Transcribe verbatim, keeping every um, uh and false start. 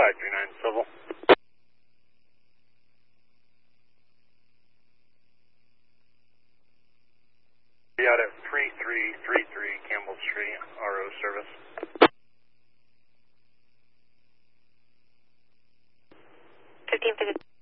five three nine Civil. Be out at three three three three Campbell Street, R O service. fifteen fifty.